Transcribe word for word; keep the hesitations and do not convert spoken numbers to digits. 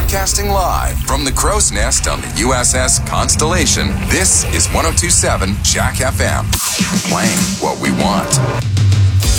Broadcasting live from the crow's nest on the U S S Constellation, this is one oh two point seven Jack F M. Playing what we want.